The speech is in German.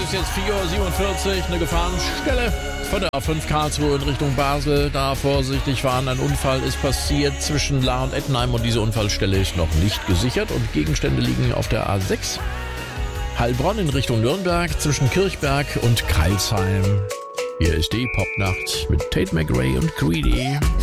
ist jetzt 4:47 Uhr, eine Gefahrenstelle von der A5 Karlsruhe in Richtung Basel. Da vorsichtig fahren, ein Unfall ist passiert zwischen Lahr und Ettenheim und diese Unfallstelle ist noch nicht gesichert und Gegenstände liegen auf der A6. Heilbronn in Richtung Nürnberg zwischen Kirchberg und Crailsheim. Hier ist die Popnacht mit Tate McRae und Greedy.